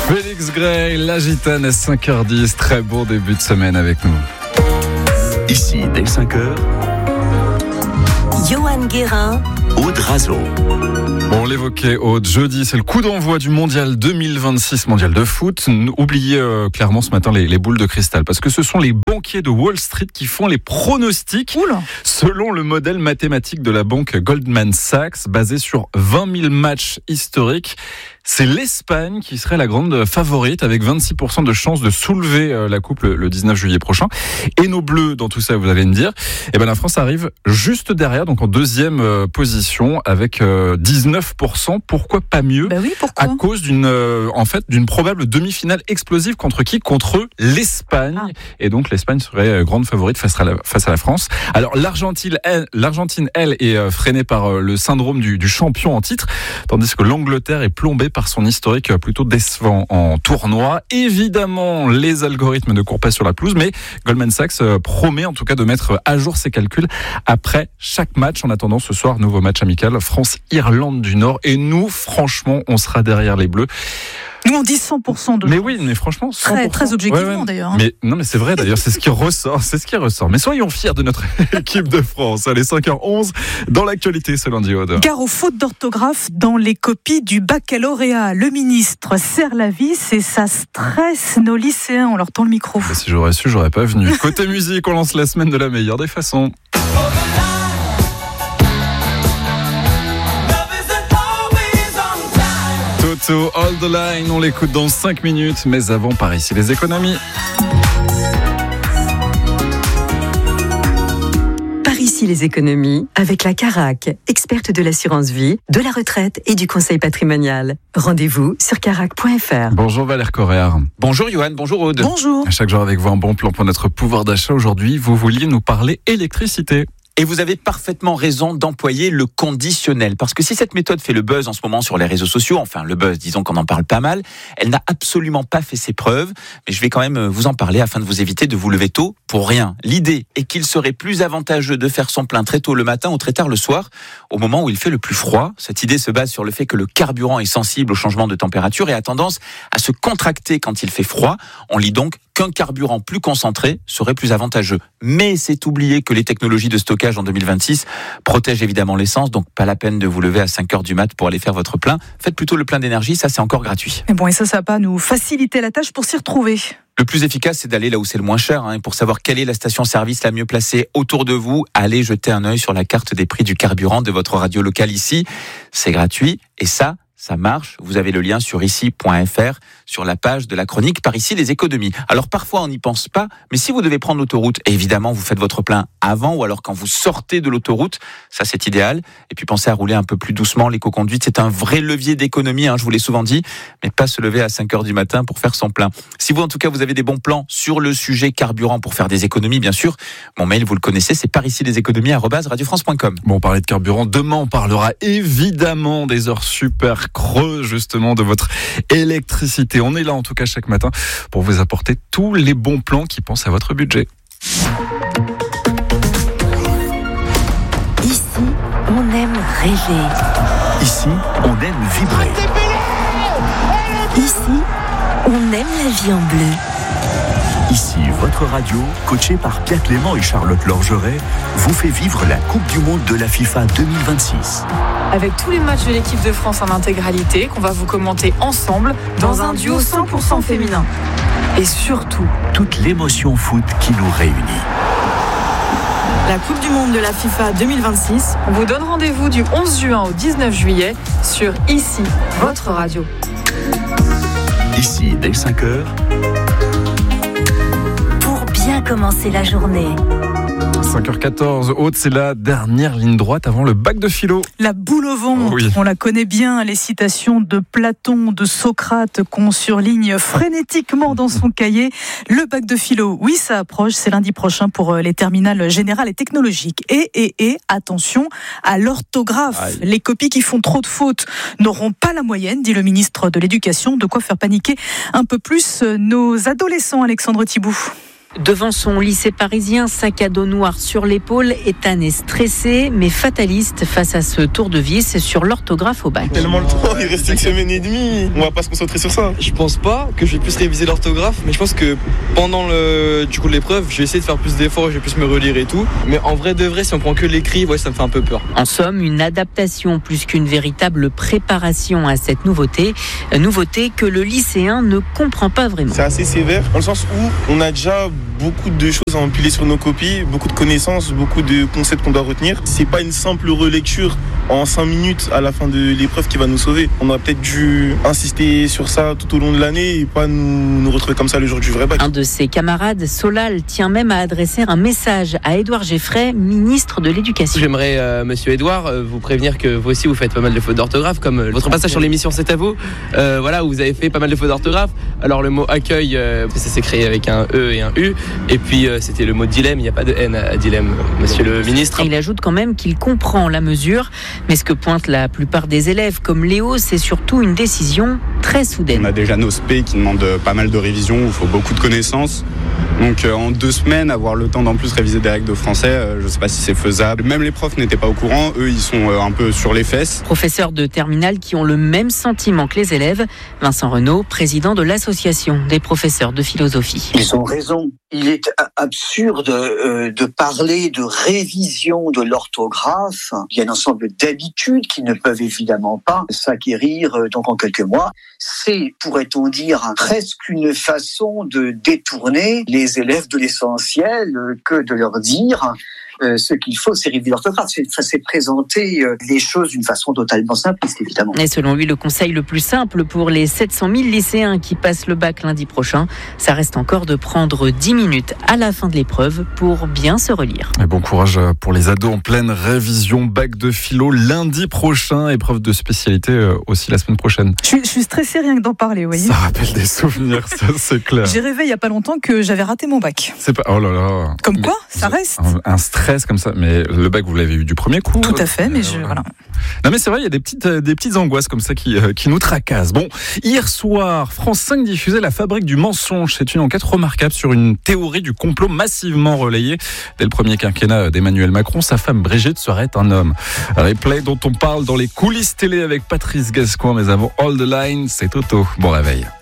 Félix Gray, la gitane à 5h10. Très bon début de semaine avec nous. Ici, dès 5h, Johan Guérin, Aude Razo. Bon, on l'évoquait, Aude, jeudi, c'est le coup d'envoi du mondial 2026, mondial de foot. Oubliez clairement ce matin les boules de cristal, parce que ce sont les banquiers de Wall Street qui font les pronostics. Oula. Selon le modèle mathématique de la banque Goldman Sachs, basé sur 20 000 matchs historiques. C'est l'Espagne qui serait la grande favorite, avec 26% de chances de soulever la coupe le 19 juillet prochain. Et nos Bleus, dans tout ça, vous allez me dire, la France arrive juste derrière, donc en deuxième position, avec 19%. Pourquoi pas mieux? Oui, pourquoi? À cause d'une probable demi-finale explosive contre qui? Contre l'Espagne. Et donc l'Espagne serait grande favorite face à la France. Alors l'Argentine, elle, est freinée par le syndrome du champion en titre, tandis que l'Angleterre est plombée par son historique plutôt décevant en tournoi. Évidemment, les algorithmes ne courent pas sur la pelouse, mais Goldman Sachs promet en tout cas de mettre à jour ses calculs après chaque match. En attendant, ce soir, nouveau match amical France-Irlande du Nord. Et nous, franchement, on sera derrière les Bleus. Nous, on dit 100% de. Mais oui, mais franchement, 100%. Très objectivement, d'ailleurs. Mais non, mais c'est vrai, d'ailleurs, c'est ce qui ressort. Mais soyons fiers de notre équipe de France. Allez, 5h11, dans l'actualité ce lundi, Aude. Car aux fautes d'orthographe dans les copies du baccalauréat, le ministre serre la vis et ça stresse nos lycéens. On leur tend le micro. Si j'aurais su, j'aurais pas venu. Côté musique, on lance la semaine de la meilleure des façons. Toto, All the Line, on l'écoute dans 5 minutes, mais avant, par ici, les économies. par ici les économies, avec la Carac, experte de l'assurance vie, de la retraite et du conseil patrimonial. Rendez-vous sur carac.fr. Bonjour Valère Correa. Bonjour Johan, bonjour Aude. Bonjour. À chaque jour avec vous, un bon plan pour notre pouvoir d'achat. Aujourd'hui, vous vouliez nous parler électricité. Et vous avez parfaitement raison d'employer le conditionnel. Parce que si cette méthode fait le buzz en ce moment sur les réseaux sociaux, enfin le buzz, disons qu'on en parle pas mal, elle n'a absolument pas fait ses preuves. Mais je vais quand même vous en parler afin de vous éviter de vous lever tôt pour rien. L'idée est qu'il serait plus avantageux de faire son plein très tôt le matin ou très tard le soir, au moment où il fait le plus froid. Cette idée se base sur le fait que le carburant est sensible au changement de température et a tendance à se contracter quand il fait froid. On lit donc qu'un carburant plus concentré serait plus avantageux. Mais c'est oublier que les technologies de stockage en 2026 protègent évidemment l'essence, donc pas la peine de vous lever à 5h du mat pour aller faire votre plein. Faites plutôt le plein d'énergie, ça c'est encore gratuit. Et bon, et ça va pas nous faciliter la tâche pour s'y retrouver. Le plus efficace, c'est d'aller là où c'est le moins cher. Et pour savoir quelle est la station-service la mieux placée autour de vous, allez jeter un œil sur la carte des prix du carburant de votre radio locale ici. C'est gratuit et ça marche. Vous avez le lien sur ici.fr, sur la page de la chronique Par ici les économies. Alors parfois on n'y pense pas, mais si vous devez prendre l'autoroute, évidemment vous faites votre plein avant ou alors quand vous sortez de l'autoroute, ça c'est idéal. Et puis pensez à rouler un peu plus doucement, l'éco-conduite c'est un vrai levier d'économie, je vous l'ai souvent dit, mais pas se lever à 5h du matin pour faire son plein. Si vous en tout cas vous avez des bons plans sur le sujet carburant pour faire des économies, bien sûr, mon mail vous le connaissez, c'est paricileséconomies@radiofrance.com. Bon, on parlait de carburant, demain on parlera évidemment des heures super creux justement de votre électricité. On est là en tout cas chaque matin pour vous apporter tous les bons plans qui pensent à votre budget. Ici, on aime rêver. Ici, on aime vibrer. Ici, on aime la vie en bleu. Ici, votre radio, coachée par Pierre Clément et Charlotte Lorgeret, vous fait vivre la Coupe du Monde de la FIFA 2026. Avec tous les matchs de l'équipe de France en intégralité qu'on va vous commenter ensemble dans un duo 100% féminin. Et surtout, toute l'émotion foot qui nous réunit. la Coupe du Monde de la FIFA 2026. On vous donne rendez-vous du 11 juin au 19 juillet sur Ici, votre radio. Ici, dès 5h, Pour bien commencer la journée. 5h14, Aude, c'est la dernière ligne droite avant le bac de philo. La boule au ventre, Oui. On la connaît bien, les citations de Platon, de Socrate qu'on surligne frénétiquement dans son cahier. Le bac de philo, oui, ça approche, c'est lundi prochain pour les terminales générales et technologiques. Et attention à l'orthographe. Aïe. Les copies qui font trop de fautes n'auront pas la moyenne, dit le ministre de l'Éducation. De quoi faire paniquer un peu plus nos adolescents, Alexandre Thibout. Devant son lycée parisien, sac à dos noir sur l'épaule, Ethan est stressé mais fataliste face à ce tour de vis sur l'orthographe au bac. Tellement le temps, il reste une semaine et demie, on va pas se concentrer sur ça. Je pense pas que je vais plus réviser l'orthographe, mais je pense que pendant l'épreuve, je vais essayer de faire plus d'efforts, je vais plus me relire et tout. Mais en vrai de vrai, si on prend que l'écrit, ça me fait un peu peur. En somme, une adaptation plus qu'une véritable préparation à cette nouveauté que le lycéen ne comprend pas vraiment. C'est assez sévère, dans le sens où on a déjà beaucoup de choses à empiler sur nos copies, beaucoup de connaissances, beaucoup de concepts qu'on doit retenir. C'est pas une simple relecture en 5 minutes à la fin de l'épreuve qui va nous sauver. On aurait peut-être dû insister sur ça tout au long de l'année et pas nous retrouver comme ça le jour du vrai bac. Un de ses camarades, Solal, tient même à adresser un message à Édouard Geffray, ministre de l'Éducation. J'aimerais, monsieur Édouard, vous prévenir que vous aussi vous faites pas mal de fautes d'orthographe, comme votre passage sur l'émission C'est à vous, où vous avez fait pas mal de fautes d'orthographe. Alors le mot accueil, ça s'écrit avec un E et un U, et puis c'était le mot dilemme, il n'y a pas de N à dilemme, monsieur le ministre. Et il ajoute quand même qu'il comprend la mesure, mais ce que pointent la plupart des élèves comme Léo, c'est surtout une décision très soudaine. On a déjà nos SP qui demandent pas mal de révision, où il faut beaucoup de connaissances. Donc en 2 semaines, avoir le temps d'en plus réviser des règles de français, je ne sais pas si c'est faisable. Même les profs n'étaient pas au courant, eux ils sont un peu sur les fesses. Professeurs de terminale qui ont le même sentiment que les élèves. Vincent Renaud, président de l'association des professeurs de philosophie. Ils ont raison. Il est absurde de parler de révision de l'orthographe. Il y a un ensemble d'habitudes qui ne peuvent évidemment pas s'acquérir donc en quelques mois. C'est, pourrait-on dire, presque une façon de détourner les élèves de l'essentiel que de leur dire ce qu'il faut, c'est réviser l'orthographe. C'est présenter les choses d'une façon totalement simpliste, évidemment. Et selon lui, le conseil le plus simple pour les 700 000 lycéens qui passent le bac lundi prochain, ça reste encore de prendre 10 minutes à la fin de l'épreuve pour bien se relire. Et bon courage pour les ados en pleine révision, bac de philo lundi prochain, épreuve de spécialité aussi la semaine prochaine. Je suis stressée rien que d'en parler, vous voyez. Ça rappelle des souvenirs, ça c'est clair. J'ai rêvé il y a pas longtemps que j'avais raté mon bac. C'est pas, oh là là. Comme quoi, ça reste. Un stress comme ça, mais le bac vous l'avez eu du premier coup. Tout à fait, mais voilà. Non mais c'est vrai, il y a des petites angoisses comme ça qui nous tracassent. Bon, hier soir, France 5 diffusait La Fabrique du mensonge. C'est une enquête remarquable sur une théorie du complot massivement relayée. Dès le premier quinquennat d'Emmanuel Macron, sa femme Brigitte serait un homme. Replay dont on parle dans les coulisses télé avec Patrice Gascoigne, mais avant All the Line, c'est Toto. Bon réveil.